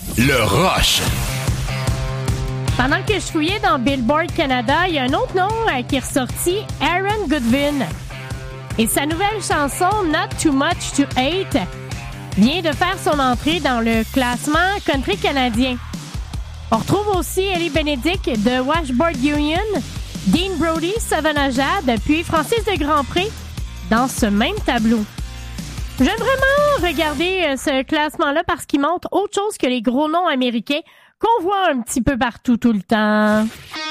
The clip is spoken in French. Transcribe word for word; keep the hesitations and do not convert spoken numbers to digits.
Le Rush. Pendant que je fouillais dans Billboard Canada, il y a un autre nom euh, qui est ressorti, Aaron Goodwin. Et sa nouvelle chanson, Not Too Much to Hate, vient de faire son entrée dans le classement country canadien. On retrouve aussi Ellie Benedict de Washboard Union, Dean Brody, Savannah Jade, puis Francis de Grandpré dans ce même tableau. J'aime vraiment regarder ce classement-là parce qu'il montre autre chose que les gros noms américains qu'on voit un petit peu partout tout le temps.